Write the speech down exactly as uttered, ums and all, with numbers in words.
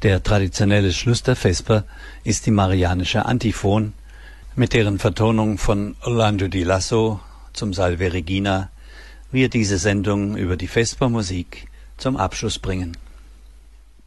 Der traditionelle Schluss der Vesper ist die marianische Antiphon, mit deren Vertonung von Orlando di Lasso zum Salve Regina wir diese Sendung über die Vespermusik zum Abschluss bringen.